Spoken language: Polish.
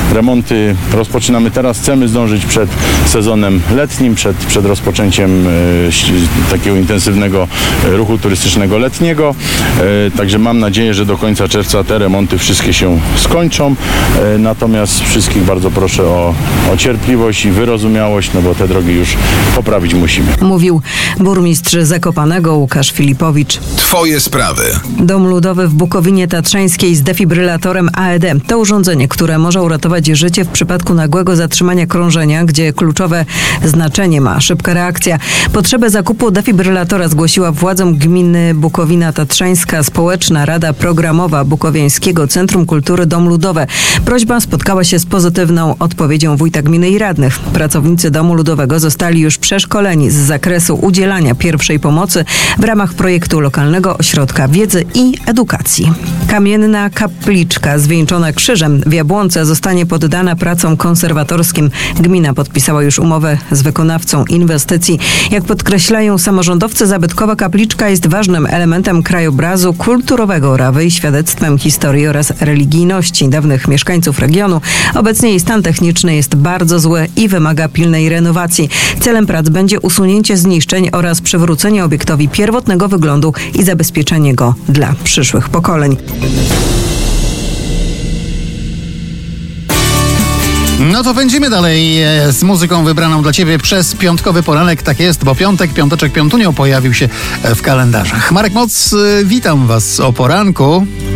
remonty rozpoczynamy teraz. Chcemy zdążyć przed sezonem letnim, przed rozpoczęciem takiego intensywnego ruchu turystycznego letniego. Także mam nadzieję, że do końca czerwca te remonty wszystkie się skończą. Natomiast wszystkich bardzo proszę o cierpliwość i wyrozumiałość, no bo te drogi już poprawić musimy. Mówił burmistrz Zakopanego Łukasz Filipowicz. Twoje sprawy. Dom ludowy w Bukowinie Tatrzańskiej z defibrylatorem AED. To urządzenie, które może uratować życie w przypadku nagłego zatrzymania krążenia, gdzie kluczowe znaczenie ma szybka reakcja. Potrzebę zakupu defibrylatora zgłosiła władzom gminy Bukowina Tatrzańska Społeczna Rada Programowa Bukowiańskiego Centrum Kultury Dom Ludowe. Prośba spotkała się z pozytywną odpowiedzią wójta gminy i radnych. Pracownicy Domu Ludowego zostali już przeszkoleni z zakresu udzielania pierwszej pomocy w ramach projektu lokalnego ośrodka wiedzy i edukacji. Kamienna kapliczka zwieńczona krzyżem w Jabłonce zostanie poddana pracom konserwatorskim. Gmina podpisała już umowę z wykonawcą inwestycji. Jak podkreślają samorządowcy, zabytkowa kapliczka jest ważnym elementem krajobrazu kulturowego Orawy i świadectwem historii oraz religijności dawnych mieszkańców regionu. Obecnie jej stan techniczny jest bardzo zły i wymaga pilnej renowacji. Celem prac będzie usunięcie zniszczeń oraz przywrócenie obiektowi pierwotnego wyglądu i zabezpieczenie go dla przyszłych pokoleń. No to pędzimy dalej z muzyką wybraną dla Ciebie przez piątkowy poranek. Tak jest, bo piąteczek piątunio pojawił się w kalendarzach. Marek Moc, witam Was o poranku.